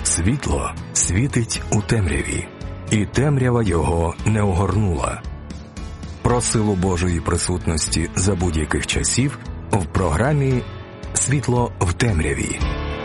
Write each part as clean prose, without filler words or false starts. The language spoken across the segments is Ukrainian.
Світло світить у темряві, і темрява його не огорнула. Про силу Божої присутності за будь-яких часів в програмі «Світло в темряві».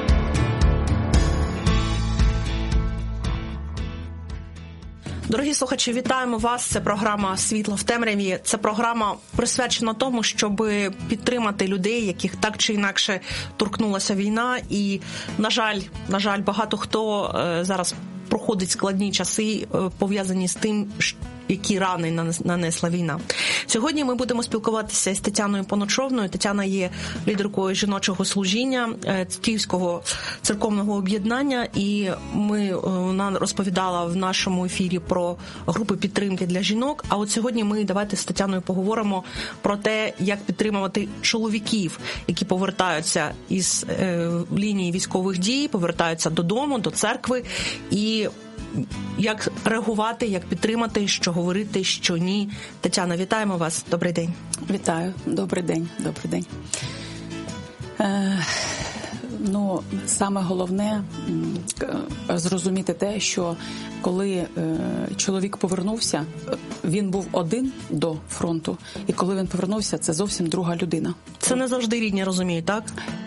Дорогі слухачі, вітаємо вас. Це програма «Світло в темряві». Це програма присвячена тому, щоб підтримати людей, яких так чи інакше торкнулася війна. І, на жаль, багато хто зараз проходить складні часи, пов'язані з тим, які рани нанесла війна. Сьогодні ми будемо спілкуватися з Тетяною Поночовною. Тетяна є лідеркою жіночого служіння Київського церковного об'єднання, і вона розповідала в нашому ефірі про групи підтримки для жінок. А от сьогодні ми давайте з Тетяною поговоримо про те, як підтримувати чоловіків, які повертаються із лінії військових дій, повертаються додому, до церкви, і як реагувати, як підтримати, що говорити, що ні. Тетяна, вітаємо вас. Добрий день. Вітаю. Добрий день. Добрий день. Саме головне зрозуміти те, що коли чоловік повернувся, він був один до фронту, і коли він повернувся, це зовсім друга людина. Це не завжди рідні розуміють, так?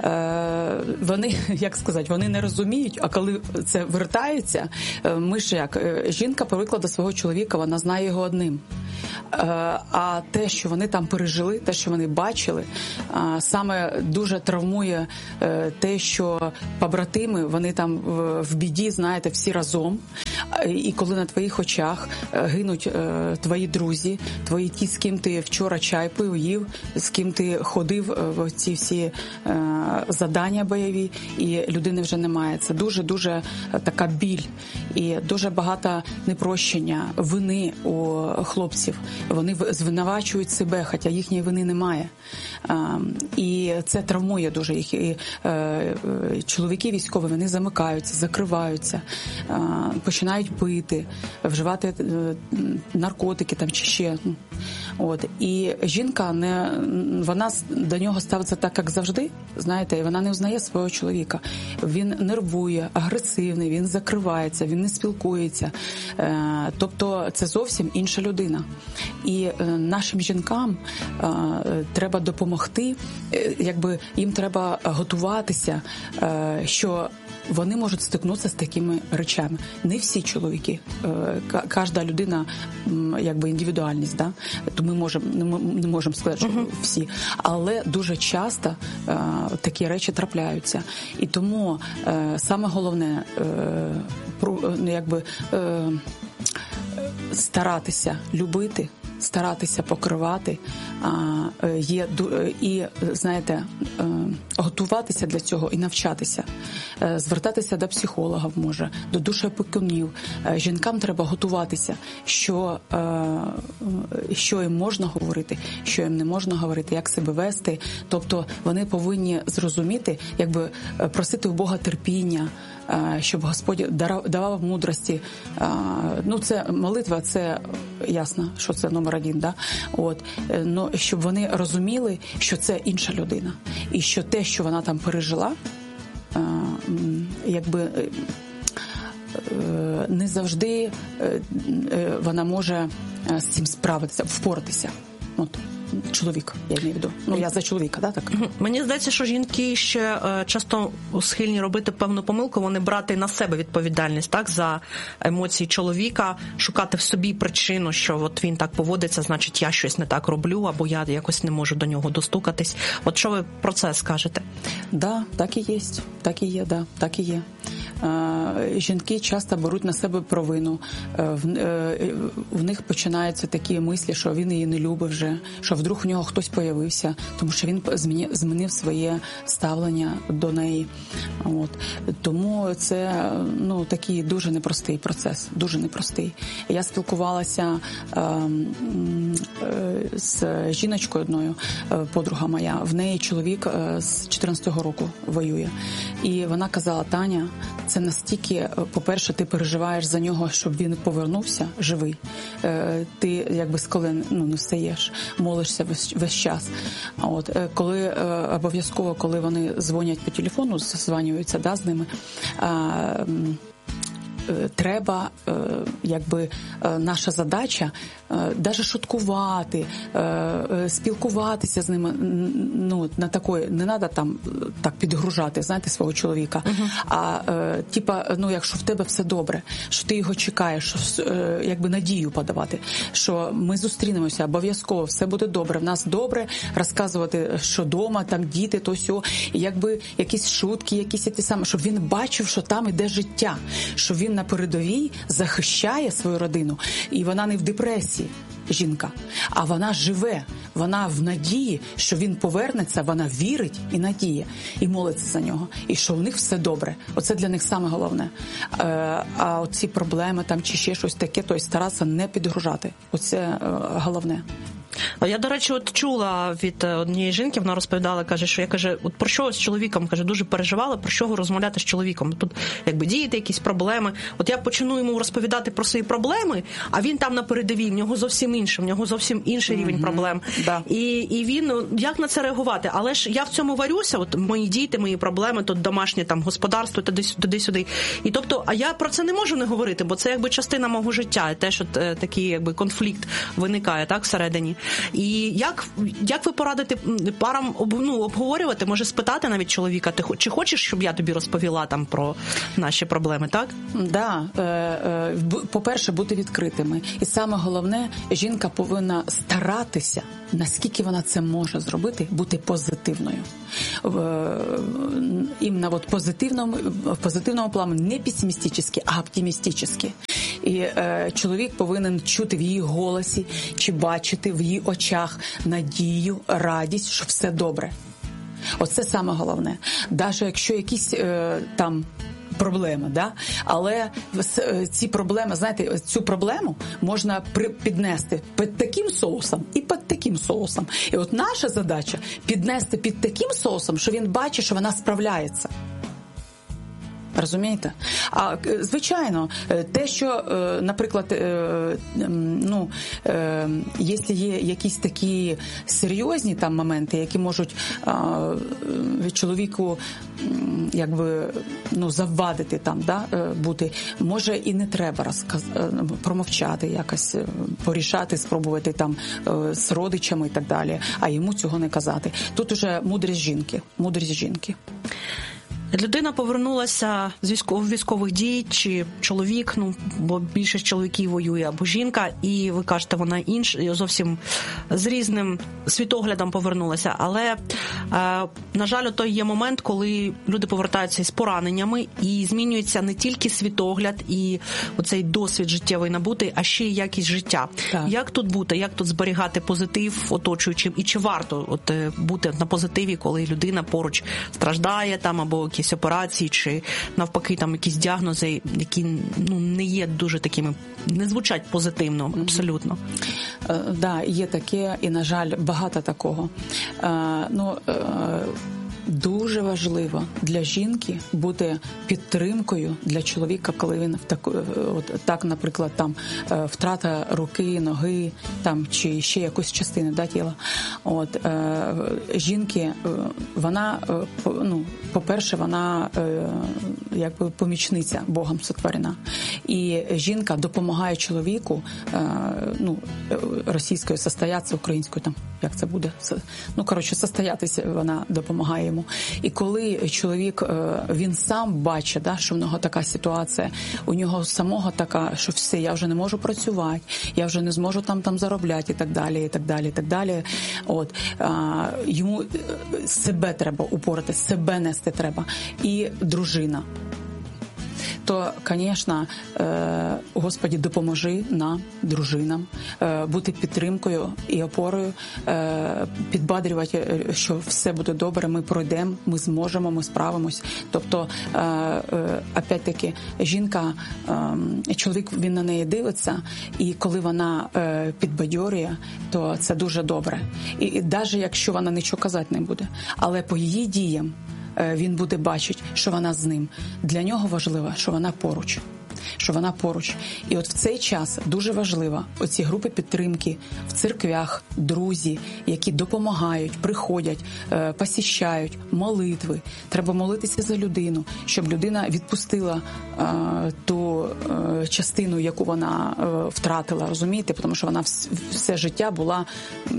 Вони не розуміють, а коли це вертається, ми ж як, жінка привикла до свого чоловіка, вона знає його одним. А те, що вони там пережили, те, що вони бачили, саме дуже травмує те, що побратими, вони там в біді, знаєте, всі разом. І коли на твоїх очах гинуть твої друзі, твої ті, з ким ти вчора чай пив, їв, з ким ти ходив в ці всі завдання бойові, і людини вже немає. Це дуже-дуже така біль і дуже багато непрощення, вини у хлопців. Вони звинувачують себе, хоча їхньої вини немає. І це травмує дуже їх. І чоловіки військові, вони замикаються, закриваються, починають пити, вживати наркотики там чи ще. І жінка, вона до нього ставиться так, як завжди, знаєте, і вона не взнає свого чоловіка. Він нервує, агресивний, він закривається, він не спілкується. Тобто це зовсім інша людина. І нашим жінкам треба допомогти, їм треба готуватися, що вони можуть стикнутися з такими речами. Не всі чоловіки, кожна людина, індивідуальність, да? То ми не можемо сказати, що всі, але дуже часто такі речі трапляються. І тому саме головне старатися любити, старатися покривати, і, знаєте, готуватися для цього і навчатися. Звертатися до психологів, може, до душоопікунів. Жінкам треба готуватися, що їм можна говорити, що їм не можна говорити, як себе вести. Тобто вони повинні зрозуміти, просити у Бога терпіння, щоб Господь давав мудрості. Це молитва, це ясно, що це номер один, да? Щоб вони розуміли, що це інша людина. І що те, що вона там пережила, не завжди вона може з цим справитися, впоратися. Чоловік, я маю в виду. Я за чоловіка, да, так? Мені здається, що жінки ще часто схильні робити певну помилку, вони брати на себе відповідальність, так, за емоції чоловіка, шукати в собі причину, що от він так поводиться, значить я щось не так роблю, або я якось не можу до нього достукатись. От що ви про це скажете? Да, так і є, так і є, да, так і є. Жінки часто беруть на себе провину. В них починаються такі мислі, що він її не любить вже, що вдруг у нього хтось появився, тому що він змінив своє ставлення до неї. Тому це такий дуже непростий процес, дуже непростий. Я спілкувалася з жіночкою одною, подруга моя, в неї чоловік з 14-го року воює. І вона казала: Таня, це настільки, по-перше, ти переживаєш за нього, щоб він повернувся живий. Ти якби з колін не встаєш, молишся весь час. Коли обов'язково, коли вони дзвонять по телефону, ззванюються з ними, треба, якби, наша задача даже шуткувати, спілкуватися з ними, на такої, не треба там так підгружати, знаєте, свого чоловіка, а якщо в тебе все добре, що ти його чекаєш, що, якби, надію подавати, що ми зустрінемося, обов'язково, все буде добре, в нас добре, розказувати, що вдома, там діти, то сьо, і якби якісь шутки, якісь ті самі, щоб він бачив, що там іде життя, що він на передовій захищає свою родину, і вона не в депресії, жінка, а вона живе, вона в надії, що він повернеться, вона вірить і надіє, і молиться за нього, і що в них все добре. Оце для них саме головне. А оці проблеми там чи ще щось таке, то й старатися не підгружати. Оце головне. Я, до речі, чула від однієї жінки, вона розповідала, каже, що я, каже, про що з чоловіком, каже, дуже переживала, про що розмовляти з чоловіком. Тут, якби, діти, якісь проблеми. От я почну йому розповідати про свої проблеми, а він там на передовій, в нього зовсім інше, в нього зовсім інший рівень проблем. Да. І він, як на це реагувати? Але ж я в цьому варюся, от мої діти, мої проблеми, тут домашнє там господарство, туди-сюди. І тобто, а я про це не можу не говорити, бо це якби частина мого життя, теж от такий якби конфлікт виникає, так, всередині. І як ви порадите парам обговорювати, може спитати навіть чоловіка, чи хочеш, щоб я тобі розповіла там про наші проблеми, так? Да. По-перше, бути відкритими. І саме головне, жінка повинна старатися, наскільки вона це може зробити, бути позитивною. Іменно в позитивному плані, не песимістичний, а оптимістичний. І чоловік повинен чути в її голосі, чи бачити в її очах надію, радість, що все добре. Оце саме головне. Навіть якщо якісь там проблеми, да? Але ці проблеми, знаєте, цю проблему можна піднести під таким соусом і під таким соусом. І от наша задача піднести під таким соусом, що він бачить, що вона справляється. Розумієте? А, звичайно, те, що, наприклад, якщо є якісь такі серйозні там моменти, які можуть чоловіку якби, завадити там, да, бути, може і не треба промовчати якось, порішати, спробувати там з родичами і так далі, а йому цього не казати. Тут уже мудрість жінки. Людина повернулася з військових дій, чи чоловік, бо більшість чоловіків воює, або жінка, і ви кажете, вона інша, зовсім з різним світоглядом повернулася. Але, на жаль, то є момент, коли люди повертаються із пораненнями, і змінюється не тільки світогляд і оцей досвід життєвий набутий, а ще й якість життя. Так. Як тут бути, як тут зберігати позитив оточуючим, і чи варто бути на позитиві, коли людина поруч страждає там, або якісь операції, чи навпаки там якісь діагнози, які не є дуже такими, не звучать позитивно, абсолютно. Да, є таке, і, на жаль, багато такого. Дуже важливо для жінки бути підтримкою для чоловіка, коли він так, наприклад, там втрата руки, ноги, там чи ще якоїсь частини тіла. Жінки, вона, по-перше, вона якби помічниця Богом сотворена. І жінка допомагає чоловіку, російською состоятися, українською там, як це буде? Состоятися вона допомагає йому. І коли чоловік, він сам бачить, да, що в нього така ситуація, у нього самого така, що все, я вже не можу працювати, я вже не зможу там заробляти і так далі. Йому себе треба упорати, себе нести треба. І дружина. То, звісно, Господи, допоможи нам, дружинам, бути підтримкою і опорою, підбадрювати, що все буде добре, ми пройдемо, ми зможемо, ми справимось. Тобто, опять-таки, жінка, чоловік, він на неї дивиться, і коли вона підбадьорює, то це дуже добре. І навіть якщо вона нічого казати не буде, але по її діям, він буде бачити, що вона з ним. Для нього важливо, що вона поруч. І от в цей час дуже важливо оці групи підтримки в церквях, друзі, які допомагають, приходять, посіщають, молитви. Треба молитися за людину, щоб людина відпустила ту частину, яку вона втратила, розумієте? Тому що вона все життя була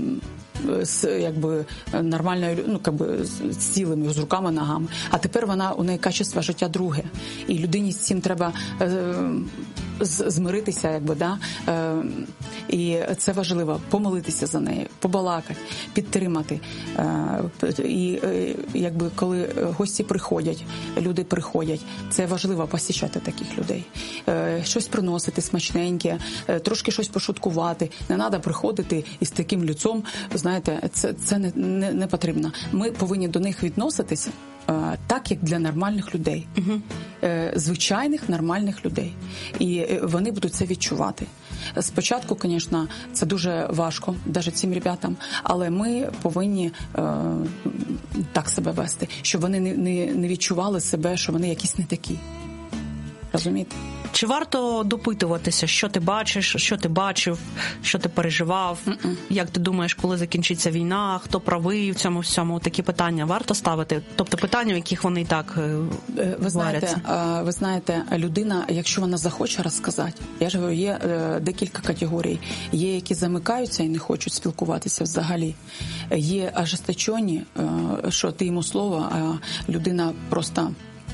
якби нормальною, ну, якби з цілими, з руками, ногами. А тепер у неї качество життя друге. І людині з цим треба змиритися, якби, да? І це важливо, помолитися за неї, побалакати, підтримати. І якби коли гості приходять, люди приходять, це важливо посіщати таких людей. Щось приносити смачненьке, трошки щось пошуткувати. Не треба приходити із таким лицом, знаєте, це не потрібно. Ми повинні до них відноситися так, як для нормальних людей. Звичайних нормальних людей. І вони будуть це відчувати. Спочатку, звісно, це дуже важко, навіть цим ребятам, але ми повинні так себе вести, щоб вони не відчували себе, що вони якісь не такі. Розумієте? Чи варто допитуватися, що ти бачиш, що ти бачив, що ти переживав? Як ти думаєш, коли закінчиться війна, хто правий в цьому всьому? Такі питання варто ставити? Тобто питання, в яких вони і так варяться? Ви знаєте, людина, якщо вона захоче розказати, я ж говорю, є декілька категорій. Є, які замикаються і не хочуть спілкуватися взагалі. Є ожесточені, що ти йому слово, а людина просто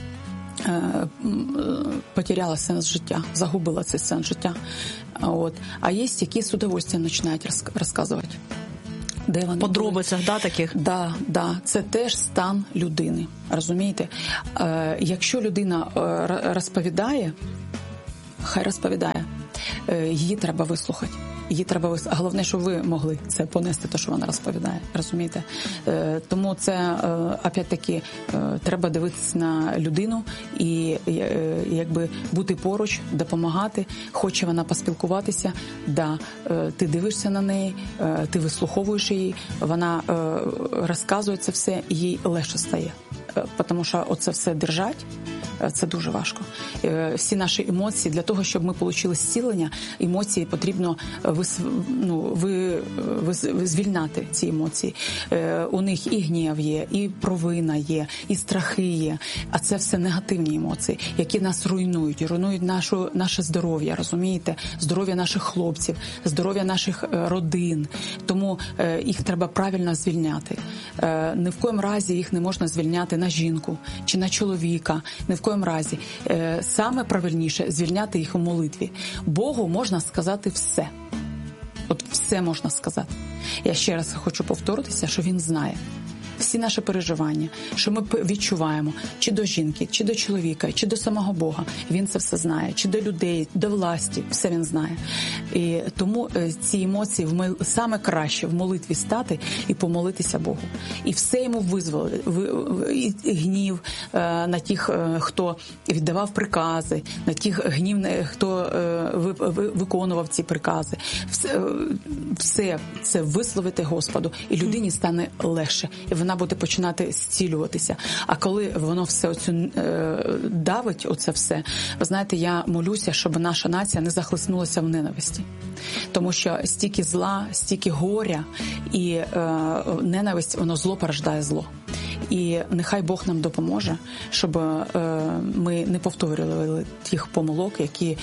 потеряла сенс життя, загубила цей сенс життя. А є, які з удовольствием починають розказувати. Де вони подробицях, да, таких? Да. Це теж стан людини, розумієте? Якщо людина розповідає, хай розповідає, її треба вислухати. А головне, щоб ви могли це понести, те, що вона розповідає, розумієте? Тому це, опять-таки, треба дивитися на людину і якби бути поруч, допомагати. Хоче вона поспілкуватися, да, ти дивишся на неї, ти вислуховуєш її, вона розказує це все, і їй легше стає. Тому що оце все держать, це дуже важко. Всі наші емоції, для того, щоб ми отримали зцілення, емоції потрібно звільняти ці емоції. У них і гнів є, і провина є, і страхи є. А це все негативні емоції, які нас руйнують наше здоров'я, розумієте? Здоров'я наших хлопців, здоров'я наших родин. Тому їх треба правильно звільняти. Ні в коєму разі їх не можна звільняти на жінку чи на чоловіка. Ні в коєму разі. Саме правильніше звільняти їх у молитві. Богу можна сказати все. От все можна сказати. Я ще раз хочу повторитися, що він знає всі наші переживання, що ми відчуваємо, чи до жінки, чи до чоловіка, чи до самого Бога. Він це все знає, чи до людей, до власті, все він знає. І тому ці емоції саме краще в молитві стати і помолитися Богу. І все йому визволити, і гнів на тих, хто віддавав прикази, на тих гнів, хто виконував ці прикази. Все це висловити Господу, і людині стане легше. І вона буде починати зцілюватися. А коли воно все давить, оце все, ви знаєте, я молюся, щоб наша нація не захлиснулася в ненависті. Тому що стільки зла, стільки горя і ненависть, воно зло порождає зло. І нехай Бог нам допоможе, щоб ми не повторювали тих помилок, які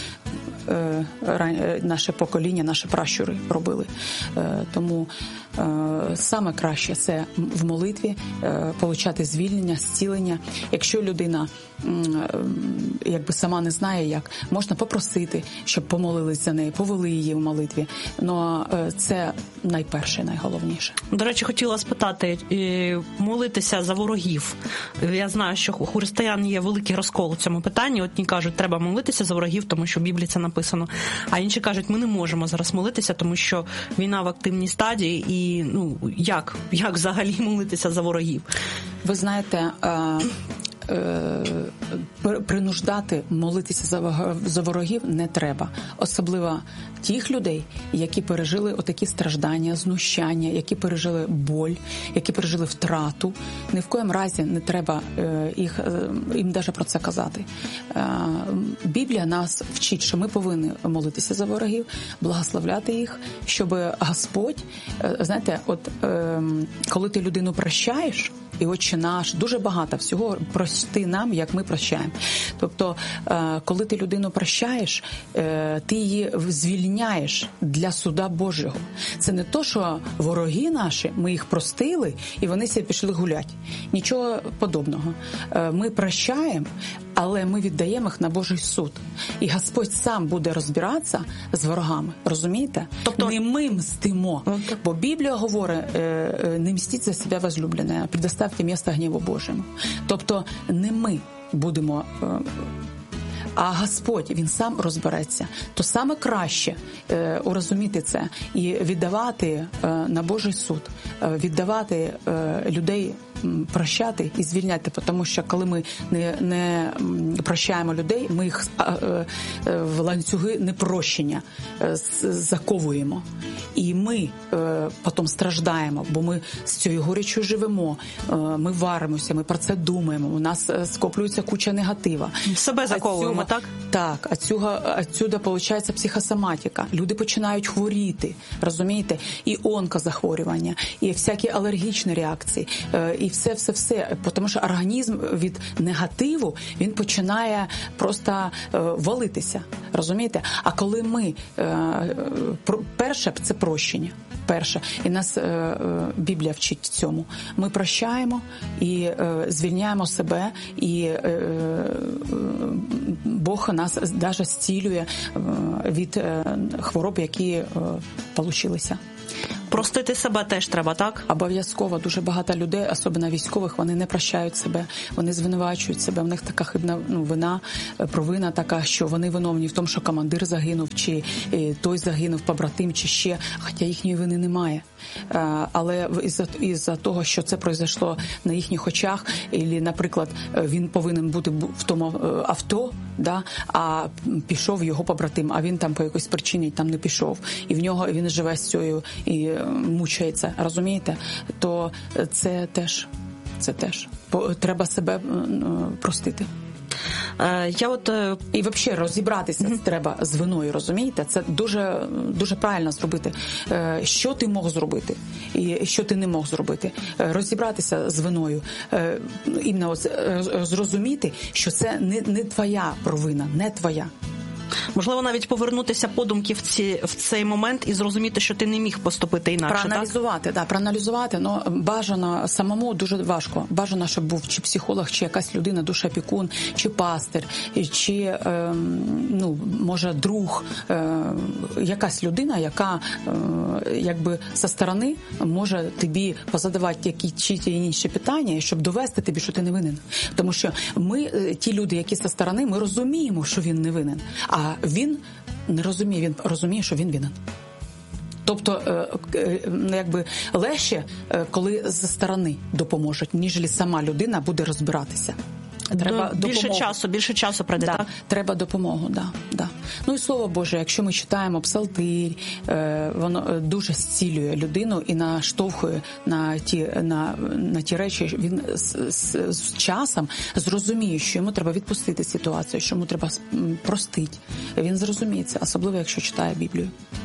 наше покоління, наші пращури робили. Тому саме краще це в молитві получати звільнення, зцілення. Якщо людина якби сама не знає як, можна попросити, щоб помолились за неї, повели її в молитві. Но це найперше, найголовніше. До речі, хотіла спитати, молитися за ворогів. Я знаю, що у християн є великий розкол у цьому питанні. Одні кажуть, треба молитися за ворогів, тому що в Біблії це написано. А інші кажуть, ми не можемо зараз молитися, тому що війна в активній стадії. І як взагалі молитися за ворогів? Ви знаєте, принуждати молитися за ворогів не треба. Особливо тих людей, які пережили отакі страждання, знущання, які пережили боль, які пережили втрату. Ні в коєму разі не треба їм навіть про це казати. Біблія нас вчить, що ми повинні молитися за ворогів, благословляти їх, щоб Господь, знаєте, коли ти людину прощаєш, і Отче наш, дуже багато всього прости нам, як ми прощаємо. Тобто, коли ти людину прощаєш, ти її звільняєш для суда Божого. Це не то, що вороги наші, ми їх простили, і вони собі пішли гуляти. Нічого подобного. Ми прощаємо, але ми віддаємо їх на Божий суд. І Господь сам буде розбиратися з ворогами. Розумієте? Тобто не ми мстимо. Бо Біблія говорить, не мстіть за себе возлюблене, предоставте місце гніву Божому. Тобто не ми будемо... А Господь, Він сам розбереться. То саме краще урозуміти це і віддавати на Божий суд, віддавати людей, прощати і звільняти. Тому що коли ми не прощаємо людей, ми їх в ланцюги непрощення заковуємо. І ми потім страждаємо, бо ми з цією горечою живемо, ми варимося, ми про це думаємо, у нас скоплюється куча негатива. Себе заковуємо, так? Так, отсюда получається психосоматика. Люди починають хворіти, розумієте? І онкозахворювання, і всякі алергічні реакції, і все. Тому що організм від негативу, він починає просто валитися, розумієте? А коли ми, перше, це прощення. Перше. І нас Біблія вчить цьому. Ми прощаємо і звільняємо себе, і Бог нас навіть зцілює від хвороб, які получилися. Простити себе теж треба, так? Обов'язково. Дуже багато людей, особливо військових, вони не прощають себе, вони звинувачують себе. В них така хибна провина така, що вони виновні в тому, що командир загинув, чи той загинув, побратим, чи ще, хоча їхньої вини немає. Але із-за того, що це пройшло на їхніх очах, або, наприклад, він повинен бути в тому авто, да, а пішов його побратим, а він там по якоїсь причині там не пішов. І в нього він живе з цією і мучається, розумієте? То це теж. Треба себе простити. І взагалі розібратися треба з виною, розумієте? Це дуже, дуже правильно зробити. Що ти мог зробити і що ти не мог зробити. Розібратися з виною. Іменно зрозуміти, що це не твоя провина, не твоя. Можливо, навіть повернутися подумки в цей момент і зрозуміти, що ти не міг поступити інакше, проаналізувати, так? Проаналізувати, але бажано самому дуже важко. Бажано, щоб був чи психолог, чи якась людина, душопікун, чи пастир, чи, може, друг, якась людина, яка, якби, зі сторони може тобі позадавати якісь інші питання, щоб довести тобі, що ти не винен. Тому що ми, ті люди, які зі сторони, ми розуміємо, що він не винен. А він не розуміє, він розуміє, що він винен. Тобто, якби легше, коли зі сторони допоможуть, ніж сама людина буде розбиратися. Треба більше часу пройде, так? Треба допомогу, да. Ну і Слово Боже, якщо ми читаємо псалтир, воно дуже зцілює людину і наштовхує на ті речі. Він з часом зрозуміє, що йому треба відпустити ситуацію, що йому треба простити. Він зрозуміє це, особливо, якщо читає Біблію.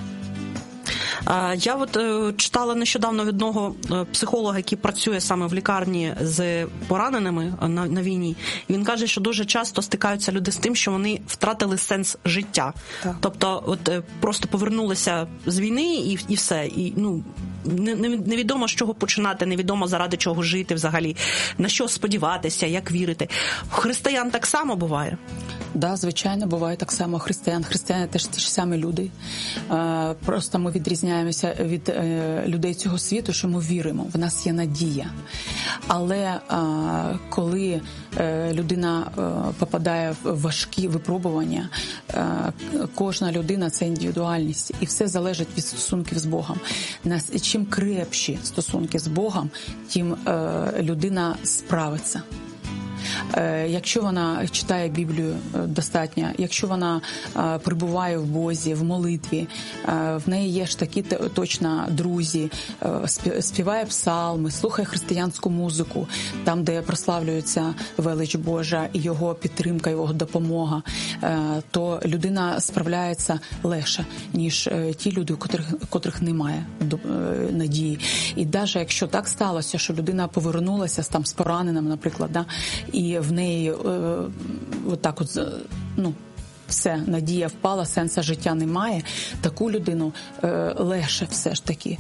Я читала нещодавно від одного психолога, який працює саме в лікарні з пораненими на війні. І він каже, що дуже часто стикаються люди з тим, що вони втратили сенс життя. Так. Тобто просто повернулися з війни і все. І, невідомо, з чого починати, невідомо, заради чого жити взагалі, на що сподіватися, як вірити. У християн так само буває? Да, звичайно, буває так само. Християни теж ті ж самі люди. Просто ми відрізняємося від людей цього світу, що ми віримо, в нас є надія. Але коли людина попадає в важкі випробування, кожна людина – це індивідуальність. І все залежить від стосунків з Богом. Чим крепші стосунки з Богом, тим людина справиться. Якщо вона читає Біблію достатньо, якщо вона перебуває в Бозі, в молитві, в неї є ж такі точно друзі, співає псалми, слухає християнську музику, там, де прославлюється велич Божа і його підтримка, його допомога, то людина справляється легше, ніж ті люди, у котрих немає надії. І навіть якщо так сталося, що людина повернулася з пораненим, наприклад, да, і в неї отак от, все, надія впала, сенсу життя немає, таку людину легше все ж таки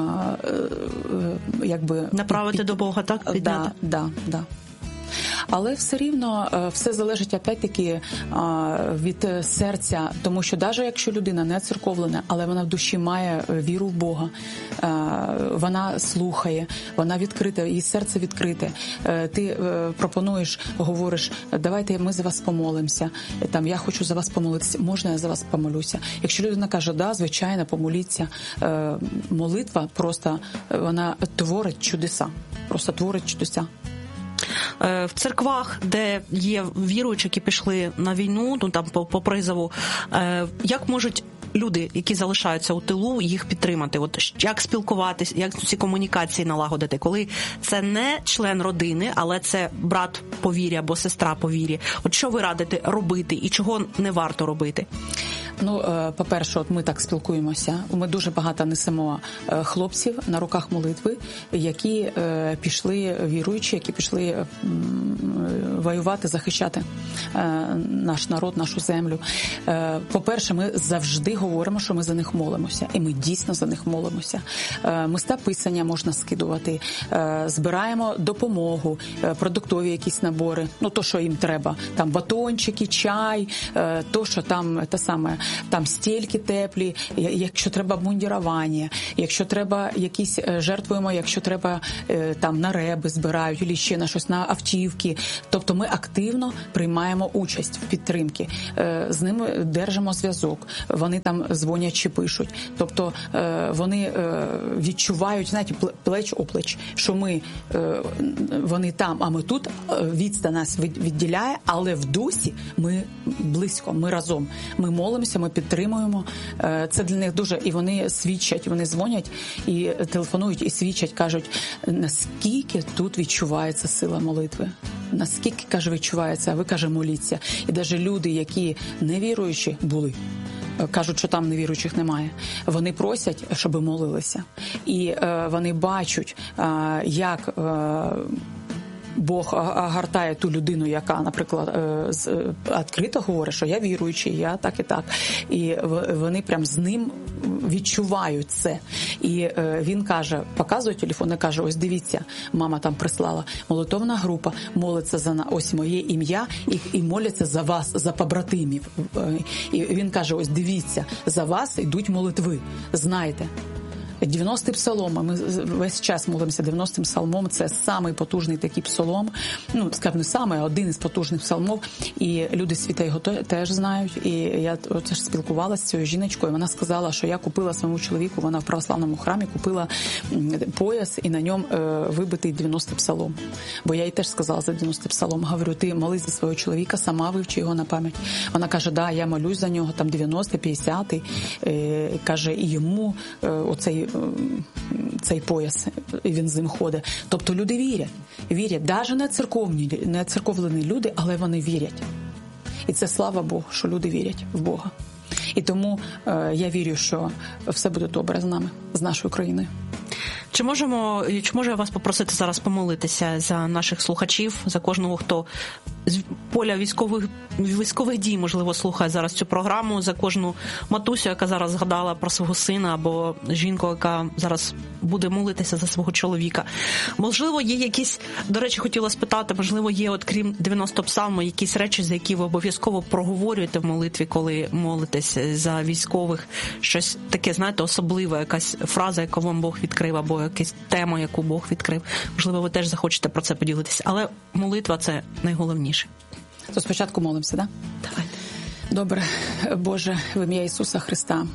направити до Бога, так? Підняти? Да. Але все рівно все залежить опять-таки від серця, тому що навіть якщо людина не церковлена, але вона в душі має віру в Бога, вона слухає, вона відкрита, її серце відкрите. Ти пропонуєш, говориш, давайте ми за вас помолимося, там, я хочу за вас помолитися, можна я за вас помолюся? Якщо людина каже, да, звичайно, помоліться, молитва просто, вона творить чудеса, просто творить чудеса. В церквах, де є віруючі, які пішли на війну, там по призову, як можуть люди, які залишаються у тилу, їх підтримати? От як спілкуватись, як ці комунікації налагодити, коли це не член родини, але це брат по вірі або сестра по вірі? От що ви радите робити і чого не варто робити? По-перше, от ми так спілкуємося. Ми дуже багато несемо хлопців на руках молитви, які пішли віруючі, які пішли воювати, захищати наш народ, нашу землю. По-перше, ми завжди говоримо, що ми за них молимося. І ми дійсно за них молимося. Места писання можна скидувати, збираємо допомогу, продуктові якісь набори, то, що їм треба. Там батончики, чай, то, що там, те саме, там стільки теплі, якщо треба обмундірування, якщо треба якісь жертвуємо, якщо треба там на реби збирають, або ще на щось, на автівки. Тобто ми активно приймаємо участь в підтримці. З ними держимо зв'язок. Вони там дзвонять чи пишуть. Тобто вони відчувають, знаєте, плеч-оплеч, що вони там, а ми тут, відстань нас відділяє, але в дусі ми близько, ми разом. Ми молимося, ми підтримуємо. Це для них дуже, і вони свідчать, вони дзвонять і телефонують, і свідчать, кажуть, наскільки тут відчувається сила молитви. Наскільки, каже, відчувається, а ви, каже, моліться. І навіть люди, які невіруючі були, кажуть, що там невіруючих немає. Вони просять, щоб молилися. І вони бачать, як Бог огортає ту людину, яка, наприклад, відкрито говорить, що я віруючий, я так і так. І вони прям з ним відчувають це. І він каже, показує телефон і каже, ось дивіться, мама там прислала, молитовна група, молиться за ось моє ім'я і моляться за вас, за побратимів. І він каже, ось дивіться, за вас йдуть молитви, знаєте. 90-й псалом, ми весь час молимося 90-м псалмом, це самий потужний такий псалом, скажімо, не самий, а один із потужних псалмов, і люди світа його теж знають, і я теж спілкувалася з цією жіночкою, вона сказала, що я купила своєму чоловіку, вона в православному храмі купила пояс, і на ньому вибитий 90-й псалом, бо я їй теж сказала за 90-й псалом, говорю, ти молись за свого чоловіка, сама вивчи його на пам'ять. Вона каже, да, я молюсь за нього, там 90-й, 50-й, каже, і йому цей пояс, і він з ним ходить. Тобто люди вірять, навіть не церковлені люди, але вони вірять. І це слава Богу, що люди вірять в Бога. І тому я вірю, що все буде добре з нами, з нашою країною. Чи можу я вас попросити зараз помолитися за наших слухачів, за кожного, хто з поля військових дій, можливо, слухає зараз цю програму, за кожну матусю, яка зараз згадала про свого сина, або жінку, яка зараз буде молитися за свого чоловіка. Можливо, є якісь, до речі, хотіла спитати, можливо, є, от крім 90 псалму, якісь речі, за які ви обов'язково проговорюєте в молитві, коли молитесь за військових, щось таке, знаєте, особливе, якась фраза, яку вам Бог відкрив, або якась тема, яку Бог відкрив. Можливо, ви теж захочете про це поділитися. Але молитва – це найголовніше. То спочатку молимося, так? Давайте. Добре, Боже, в ім'я Ісуса Христа,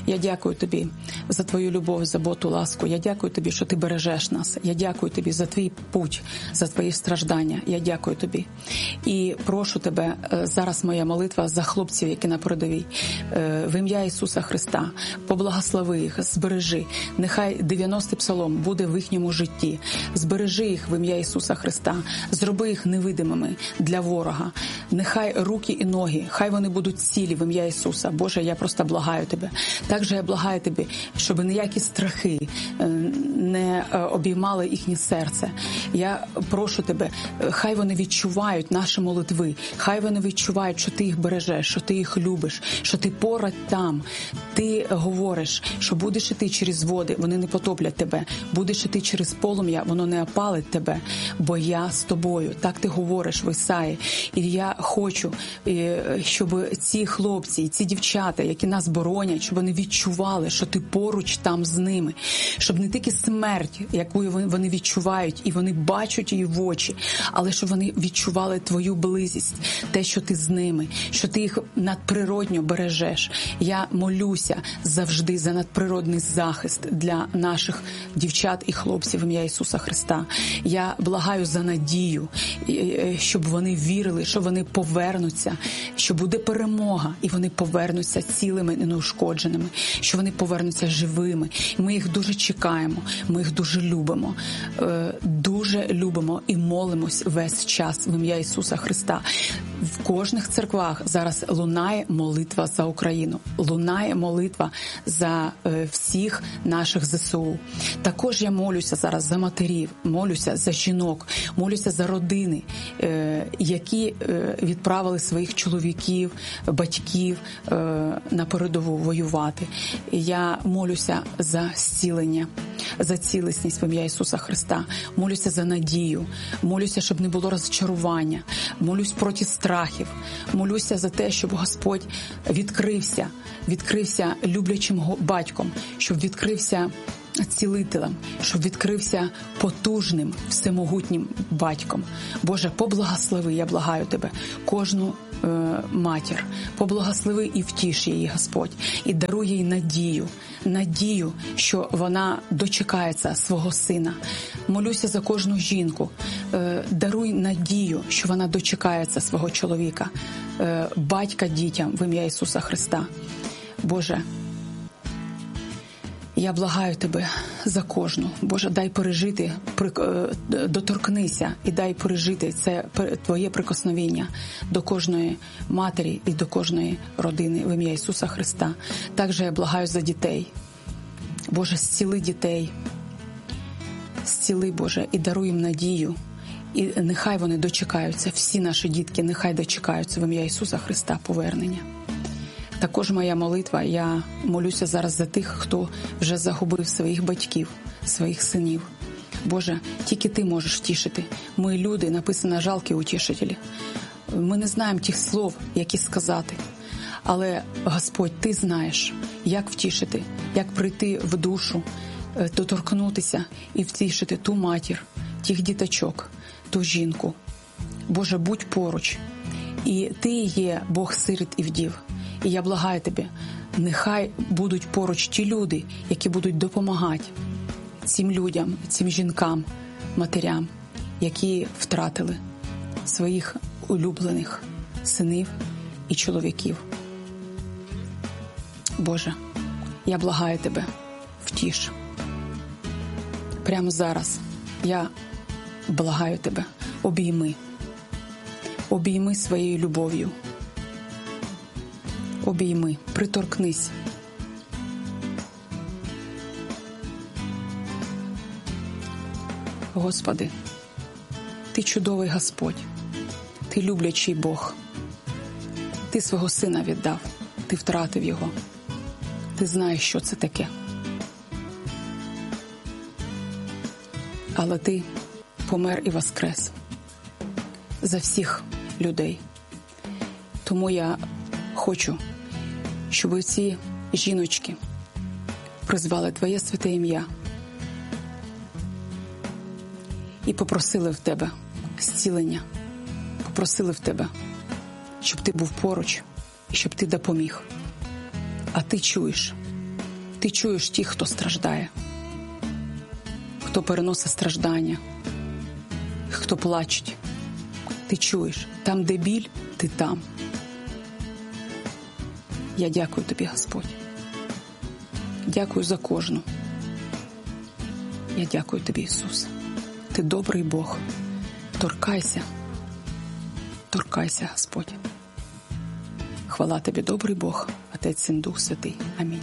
Я дякую Тобі за Твою любов, заботу, ласку. Я дякую Тобі, що Ти бережеш нас. Я дякую Тобі за Твій путь, за Твої страждання. Я дякую Тобі. І прошу Тебе, зараз моя молитва за хлопців, які на передовій. В ім'я Ісуса Христа, поблагослови їх, збережи. Нехай 90-й псалом буде в їхньому житті. Збережи їх в ім'я Ісуса Христа. Зроби їх невидимими для ворога. Нехай руки і ноги, хай вони будуть цілі в ім'я Ісуса. Боже, я просто благаю Тебе. Також я благаю Тебе, щоб ніякі страхи не обіймали їхнє серце. Я прошу Тебе, хай вони відчувають наші молитви, хай вони відчувають, що Ти їх бережеш, що Ти їх любиш, що Ти поряд там. Ти говориш, що будеш іти через води, вони не потоплять тебе. Будеш іти через полум'я, воно не опалить тебе, бо я з тобою. Так Ти говориш в Ісаї. І я хочу, щоб ці хлопці і ці дівчата, які нас боронять, щоб вони відчували, що Ти поруч там з ними. Щоб не тільки смерть, яку вони відчувають, і вони бачать її в очі, але щоб вони відчували Твою близість, те, що Ти з ними, що Ти їх надприродньо бережеш. Я молюся завжди за надприродний захист для наших дівчат і хлопців в ім'я Ісуса Христа. Я благаю за надію, щоб вони вірили, що вони повернуться, що буде перемога, і вони повернуться цілими і неушкодженими, що вони повернуться живими. І ми їх дуже чекаємо, ми їх дуже любимо і молимось весь час в ім'я Ісуса Христа. В кожних церквах зараз лунає молитва за Україну, лунає молитва за всіх наших ЗСУ. Також я молюся зараз за матерів, молюся за жінок, молюся за родини, які відправили своїх чоловіків, батьків на передову воювати. Я молюся за зцілення, за цілісність в ім'я Ісуса Христа. Молюся за надію, молюся, щоб не було розчарування, молюсь проти страхів, молюся за те, щоб Господь відкрився люблячим батьком, щоб відкрився цілителем, щоб відкрився потужним, всемогутнім батьком. Боже, поблагослови, я благаю Тебе, кожну матір, поблагослови і втіш її, Господь, і даруй їй надію, що вона дочекається свого сина. Молюся за кожну жінку, даруй надію, що вона дочекається свого чоловіка, батька дітям в ім'я Ісуса Христа. Боже, я благаю Тебе за кожну. Боже, дай пережити, доторкнися і дай пережити це Твоє прикосновення до кожної матері і до кожної родини в ім'я Ісуса Христа. Також я благаю за дітей. Боже, зціли дітей. Зціли, Боже, і даруй їм надію. І нехай вони дочекаються, всі наші дітки, нехай дочекаються в ім'я Ісуса Христа повернення. Також моя молитва, я молюся зараз за тих, хто вже загубив своїх батьків, своїх синів. Боже, тільки Ти можеш втішити. Ми люди, написано, жалкі утішителі. Ми не знаємо тих слов, які сказати. Але, Господь, Ти знаєш, як втішити, як прийти в душу, доторкнутися і втішити ту матір, тих діточок, ту жінку. Боже, будь поруч. І Ти є Бог сиріт і вдів. І я благаю Тебе, нехай будуть поруч ті люди, які будуть допомагати цим людям, цим жінкам, матерям, які втратили своїх улюблених синів і чоловіків. Боже, я благаю Тебе, втіш. Прямо зараз я благаю Тебе, обійми своєю любов'ю. Обійми, приторкнись. Господи, Ти чудовий Господь, Ти люблячий Бог. Ти свого сина віддав, Ти втратив його. Ти знаєш, що це таке. Але Ти помер і воскрес за всіх людей. Тому я хочу, щоб ці жіночки призвали Твоє святе ім'я і попросили в Тебе зцілення, попросили в Тебе, щоб Ти був поруч і щоб Ти допоміг. А Ти чуєш, Ти чуєш тих, хто страждає, хто переносить страждання, хто плачуть. Ти чуєш. Там, де біль, ти там. Я дякую тобі, Господь. Дякую за кожну. Я дякую тобі, Ісус. Ти добрий Бог. Торкайся. Торкайся, Господь. Хвала тобі, добрий Бог, Отець, Син, Дух Святий. Амінь.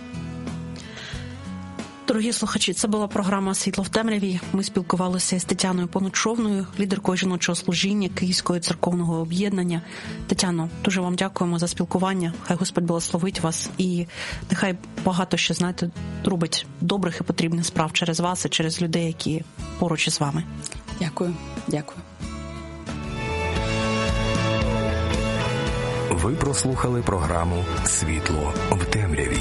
Дорогі слухачі, це була програма «Світло в темряві». Ми спілкувалися з Тетяною Понучовною, лідеркою жіночого служіння Київського церковного об'єднання. Тетяно, дуже вам дякуємо за спілкування. Хай Господь благословить вас і нехай багато ще, знаєте, робить добрих і потрібних справ через вас і через людей, які поруч із вами. Дякую. Дякую. Ви прослухали програму «Світло в темряві».